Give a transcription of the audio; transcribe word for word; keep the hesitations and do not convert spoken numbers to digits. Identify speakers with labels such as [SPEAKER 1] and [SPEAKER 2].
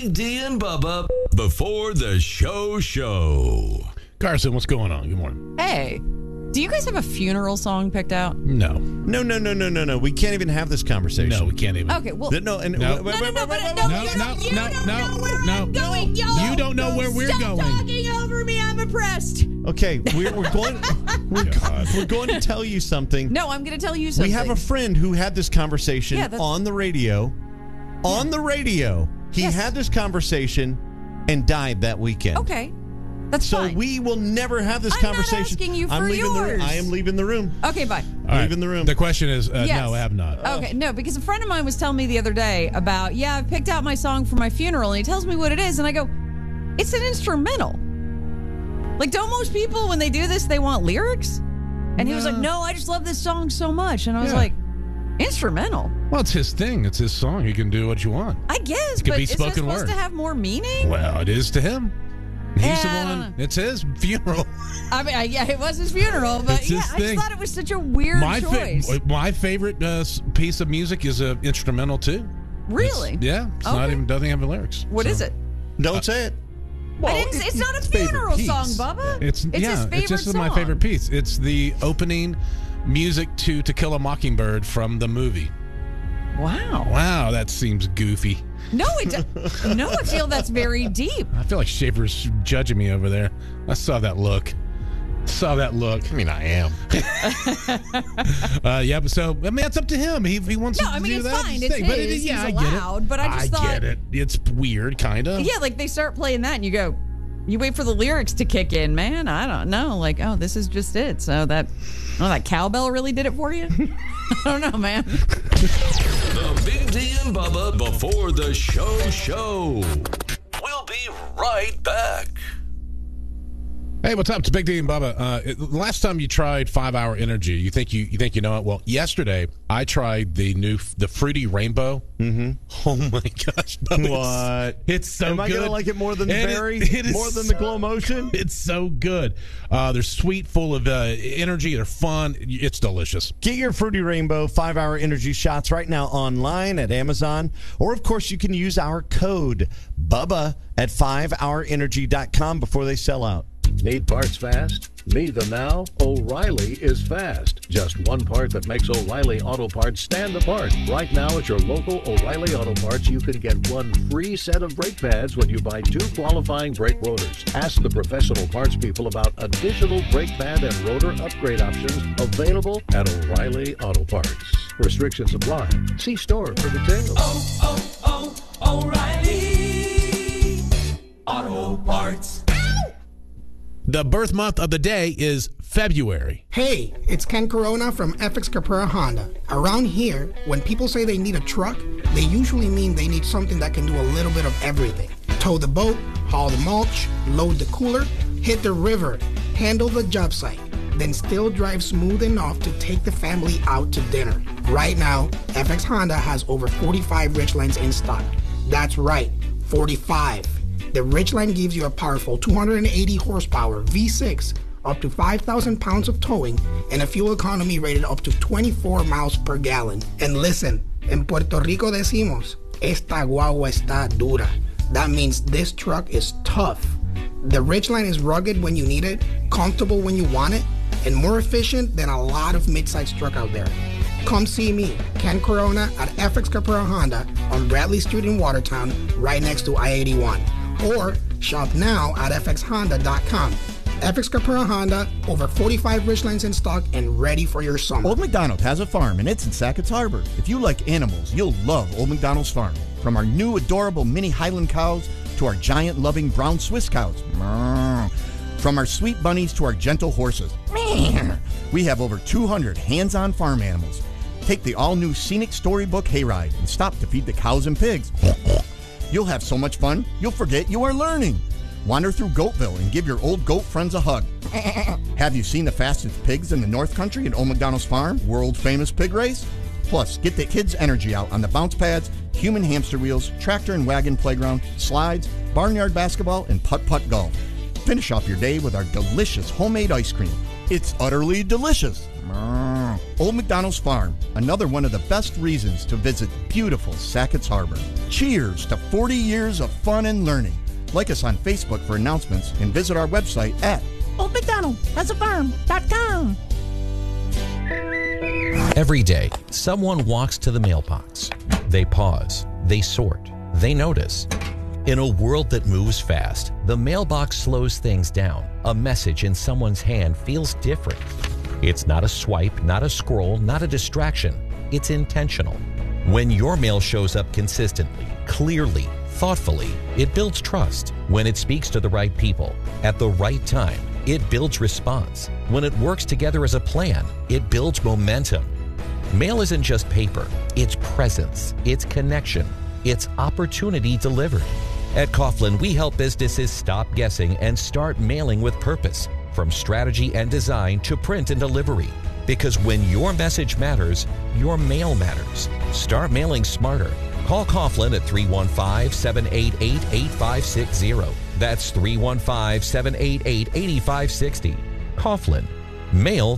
[SPEAKER 1] Big D and Bubba before the show show.
[SPEAKER 2] Carson, what's going on? Good morning.
[SPEAKER 3] Hey, do you guys have a funeral song picked out?
[SPEAKER 2] No.
[SPEAKER 4] No, no, no, no, no, no. We can't even have this conversation.
[SPEAKER 2] No, we can't even.
[SPEAKER 3] Okay, well,
[SPEAKER 4] The- no, and
[SPEAKER 2] No.
[SPEAKER 4] wait,
[SPEAKER 3] no,
[SPEAKER 4] wait,
[SPEAKER 3] no,
[SPEAKER 4] wait,
[SPEAKER 3] no,
[SPEAKER 4] wait,
[SPEAKER 3] but
[SPEAKER 4] wait,
[SPEAKER 3] no,
[SPEAKER 4] wait.
[SPEAKER 3] you
[SPEAKER 2] no,
[SPEAKER 3] don't, you
[SPEAKER 2] no,
[SPEAKER 3] don't
[SPEAKER 2] no,
[SPEAKER 3] know where
[SPEAKER 2] no.
[SPEAKER 3] I'm going. Y'all
[SPEAKER 2] You don't know where we're
[SPEAKER 3] stop
[SPEAKER 2] going.
[SPEAKER 3] talking over me. I'm impressed.
[SPEAKER 4] Okay, we're, we're going. We're,
[SPEAKER 2] God.
[SPEAKER 4] we're going to tell you something.
[SPEAKER 3] No, I'm going to tell you something.
[SPEAKER 4] We have a friend who had this conversation
[SPEAKER 3] Yeah, that's-
[SPEAKER 4] on the radio. On the radio, he
[SPEAKER 3] Yes.
[SPEAKER 4] had this conversation and died that weekend.
[SPEAKER 3] Okay, that's
[SPEAKER 4] So
[SPEAKER 3] fine.
[SPEAKER 4] we will never have this
[SPEAKER 3] I'm not
[SPEAKER 4] conversation.
[SPEAKER 3] asking you
[SPEAKER 4] I'm
[SPEAKER 3] for
[SPEAKER 4] leaving the room.
[SPEAKER 3] yours.
[SPEAKER 4] I am leaving the room.
[SPEAKER 3] Okay, bye.
[SPEAKER 2] All right.
[SPEAKER 4] Leaving the room.
[SPEAKER 2] The question is, uh,
[SPEAKER 3] Yes.
[SPEAKER 2] no, I have not.
[SPEAKER 3] Okay, no, because a friend of mine was telling me the other day about, yeah, I picked out my song for my funeral, and he tells me what it is, and I go, it's an instrumental. Like, don't most people, when they do this, they want lyrics? And he was like, no, I just love this song so much. And I was
[SPEAKER 2] Yeah.
[SPEAKER 3] like, instrumental?
[SPEAKER 2] Well, it's his thing. It's his song. He can do what you want.
[SPEAKER 3] I guess,
[SPEAKER 2] could
[SPEAKER 3] but
[SPEAKER 2] be
[SPEAKER 3] is it
[SPEAKER 2] spoken
[SPEAKER 3] supposed
[SPEAKER 2] word.
[SPEAKER 3] to have more meaning?
[SPEAKER 2] Well, it is to him. He's
[SPEAKER 3] Yeah,
[SPEAKER 2] the
[SPEAKER 3] I don't
[SPEAKER 2] one.
[SPEAKER 3] know.
[SPEAKER 2] It's his funeral.
[SPEAKER 3] I mean, I, yeah, it was his funeral, but
[SPEAKER 2] It's
[SPEAKER 3] yeah,
[SPEAKER 2] his
[SPEAKER 3] I just
[SPEAKER 2] thing.
[SPEAKER 3] thought it was such a weird
[SPEAKER 2] my
[SPEAKER 3] choice.
[SPEAKER 2] Fa- my favorite uh, s- piece of music is a instrumental too.
[SPEAKER 3] Really?
[SPEAKER 2] It's- yeah. It's not
[SPEAKER 3] Okay.
[SPEAKER 2] even doesn't have the lyrics.
[SPEAKER 3] What
[SPEAKER 2] so.
[SPEAKER 3] is it?
[SPEAKER 4] Don't say it.
[SPEAKER 3] I didn't, it's not a
[SPEAKER 4] favorite
[SPEAKER 3] funeral
[SPEAKER 4] piece.
[SPEAKER 3] song, Bubba.
[SPEAKER 2] It's,
[SPEAKER 3] it's
[SPEAKER 2] yeah.
[SPEAKER 3] his favorite
[SPEAKER 2] it's just
[SPEAKER 3] song.
[SPEAKER 2] my favorite piece. It's the opening music to To Kill a Mockingbird from the movie.
[SPEAKER 3] Wow.
[SPEAKER 2] Wow, that seems goofy.
[SPEAKER 3] No, it. No, I feel that's very deep.
[SPEAKER 2] I feel like Schaefer's judging me over there. I saw that look. Saw that look.
[SPEAKER 4] I mean, I am.
[SPEAKER 2] Uh, yeah, but so I mean, that's up to him. He, he wants
[SPEAKER 3] No,
[SPEAKER 2] to
[SPEAKER 3] I mean,
[SPEAKER 2] do
[SPEAKER 3] it's
[SPEAKER 2] that.
[SPEAKER 3] fine.
[SPEAKER 2] His
[SPEAKER 3] It's
[SPEAKER 2] thing. But it
[SPEAKER 3] his.
[SPEAKER 2] is- yeah,
[SPEAKER 3] He's
[SPEAKER 2] I get
[SPEAKER 3] allowed,
[SPEAKER 2] it.
[SPEAKER 3] but I just thought-
[SPEAKER 2] get it. It's weird, kind of.
[SPEAKER 3] Yeah, like they start playing that, and you go, you wait for the lyrics to kick in, man. I don't know. Like, oh, this is just it. So that, oh, that cowbell really did it for you. I don't know, man.
[SPEAKER 1] The Big D and Bubba before the show show. We'll be right back.
[SPEAKER 2] Hey, what's up? It's Big D and Bubba. Uh, it- last time you tried Five Hour Energy, you think you you think you know it? Well, yesterday I tried the new the Fruity Rainbow. Mm-hmm. Oh my gosh! Bubba,
[SPEAKER 4] What?
[SPEAKER 2] It's, it's so
[SPEAKER 4] Am
[SPEAKER 2] good.
[SPEAKER 4] I going to like it more than the
[SPEAKER 2] And it-
[SPEAKER 4] berry?
[SPEAKER 2] it is
[SPEAKER 4] more than
[SPEAKER 2] so-
[SPEAKER 4] the glow motion?
[SPEAKER 2] It's so good. Uh, they're sweet, full of uh, energy. They're fun. It's delicious.
[SPEAKER 4] Get your Fruity Rainbow five-hour energy shots right now online at Amazon. Or, of course, you can use our code BUBBA at five hour energy dot com before they sell out.
[SPEAKER 5] Need parts fast? Need them now? O'Reilly is fast. Just one part that makes O'Reilly Auto Parts stand apart. Right now at your local O'Reilly Auto Parts, you can get one free set of brake pads when you buy two qualifying brake rotors. Ask the professional parts people about additional brake pad and rotor upgrade options available at O'Reilly Auto Parts. Restrictions apply. See store for details.
[SPEAKER 6] oh, oh, O'Reilly Auto Parts.
[SPEAKER 2] The birth month of the day is February.
[SPEAKER 7] Hey, it's Ken Corona from F X Caprera Honda. Around here, when people say they need a truck, they usually mean they need something that can do a little bit of everything. Tow the boat, haul the mulch, load the cooler, hit the river, handle the job site, then still drive smooth enough to take the family out to dinner. Right now, F X Honda has over forty-five Ridgelines in stock. That's right, forty-five. The Ridgeline gives you a powerful two hundred eighty horsepower V six, up to five thousand pounds of towing, and a fuel economy rated up to twenty-four miles per gallon. And listen, en Puerto Rico decimos, esta guagua está dura. That means this truck is tough. The Ridgeline is rugged when you need it, comfortable when you want it, and more efficient than a lot of mid-size truck out there. Come see me, Ken Corona, at F X Caprera Honda on Bradley Street in Watertown, right next to I eighty-one. Or shop now at f x honda dot com. F X Caprera Honda, over forty-five Ridgelines in stock and ready for your summer.
[SPEAKER 8] Old McDonald has a farm, and it's in Sackett's Harbor. If you like animals, you'll love Old McDonald's farm. From our new adorable mini Highland cows to our giant loving brown Swiss cows. From our sweet bunnies to our gentle horses. We have over two hundred hands-on farm animals. Take the all-new scenic storybook hayride and stop to feed the cows and pigs. You'll have so much fun, you'll forget you are learning. Wander through Goatville and give your old goat friends a hug. Have you seen the fastest pigs in the North Country at Old McDonald's Farm? World famous pig race? Plus, get the kids' energy out on the bounce pads, human hamster wheels, tractor and wagon playground, slides, barnyard basketball, and putt-putt golf. Finish off your day with our delicious homemade ice cream. It's utterly delicious. Old McDonald's Farm, another one of the best reasons to visit beautiful Sackett's Harbor. Cheers to forty years of fun and learning. Like us on Facebook for announcements and visit our website at
[SPEAKER 9] old mcdonald has a farm dot com.
[SPEAKER 10] Every day, someone walks to the mailbox. They pause, they sort, they notice. In a world that moves fast, the mailbox slows things down. A message in someone's hand feels different. It's not a swipe, not a scroll, not a distraction. It's intentional. When your mail shows up consistently, clearly, thoughtfully, it builds trust. When it speaks to the right people at the right time, it builds response. When it works together as a plan, it builds momentum. Mail isn't just paper, it's presence, it's connection, it's opportunity delivered. At Coughlin, we help businesses stop guessing and start mailing with purpose, from strategy and design to print and delivery. Because when your message matters, your mail matters. Start mailing smarter. Call Coughlin at three one five, seven eight eight, eight five six zero. That's three one five, seven eight eight, eight five six zero. Coughlin. Mail